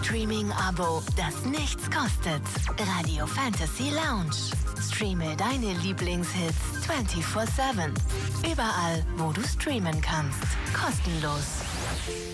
Streaming-Abo, das nichts kostet. Radio Fantasy Lounge. Streame deine Lieblingshits 24/7. Überall, wo du streamen kannst. Kostenlos.